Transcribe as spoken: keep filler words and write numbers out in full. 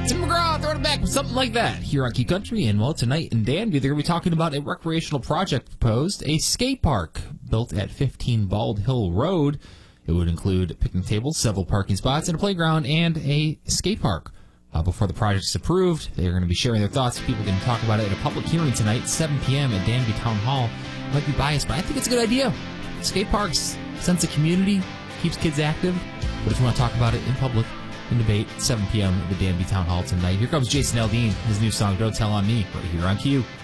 Tim McGraw throwing it back with something like that here on Key Country. And, well, tonight in Danby, they're going to be talking about a recreational project proposed, a skate park built at fifteen Bald Hill Road. It would include picnic tables, several parking spots, and a playground, and a skate park. Uh, before the project is approved, they're going to be sharing their thoughts. People can talk about it at a public hearing tonight, seven p.m. at Danby Town Hall. I might be biased, but I think it's a good idea. Skate parks, sense of community, keeps kids active. But if you want to talk about it in public, in debate, seven p.m. at the Danby Town Hall tonight. Here comes Jason Aldean, his new song, Don't Tell on Me, right here on Q.